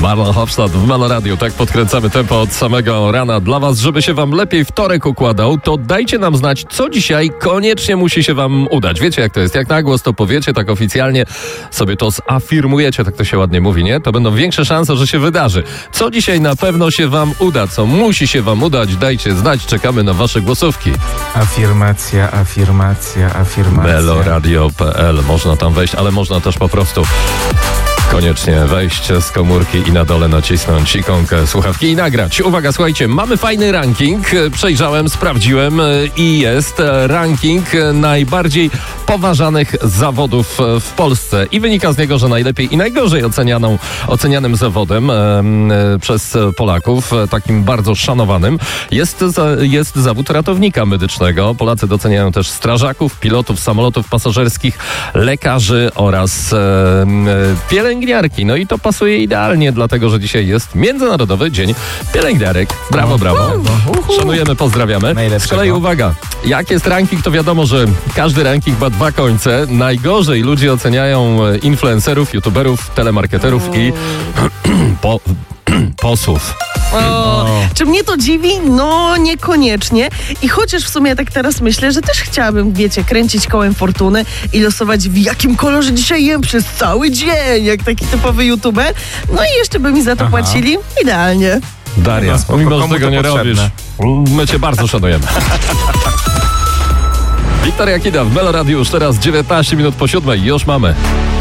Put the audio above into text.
Marlon Hofstadt w Melo Radio. Tak podkręcamy tempo od samego rana dla was. Żeby się wam lepiej wtorek układał, to dajcie nam znać, co dzisiaj koniecznie musi się wam udać. Wiecie, jak to jest? Jak na głos to powiecie, tak oficjalnie sobie to zafirmujecie, tak to się ładnie mówi, nie? To będą większe szanse, że się wydarzy. Co dzisiaj na pewno się wam uda, co musi się wam udać, dajcie znać. Czekamy na wasze głosówki. Afirmacja. meloradio.pl. Można tam wejść, ale można też po prostu koniecznie wejść z komórki i na dole nacisnąć ikonkę słuchawki i nagrać. Uwaga, słuchajcie, mamy fajny ranking. Przejrzałem, sprawdziłem i jest ranking najbardziej poważanych zawodów w Polsce. I wynika z niego, że najlepiej i najgorzej ocenianym zawodem przez Polaków, takim bardzo szanowanym, jest zawód ratownika medycznego. Polacy doceniają też strażaków, pilotów samolotów pasażerskich, lekarzy oraz pielęgniarki. No i to pasuje idealnie, dlatego że dzisiaj jest Międzynarodowy Dzień Pielęgniarek. Brawo, brawo. Szanujemy, pozdrawiamy. Z kolei uwaga, jak jest ranking, to wiadomo, że każdy ranking ma dwa końce. Najgorzej ludzie oceniają influencerów, youtuberów, telemarketerów i posłów. Czy mnie to dziwi? No niekoniecznie. I chociaż w sumie tak teraz myślę, że też chciałabym, wiecie, kręcić kołem fortuny i losować, w jakim kolorze dzisiaj jem przez cały dzień, jak taki typowy youtuber. No i jeszcze by mi za to płacili. Idealnie. Daria, No, pomimo, że tego nie robisz, my cię bardzo szanujemy. Wiktoria Kida w Melo Radio, już teraz 19 minut po 7. Już mamy.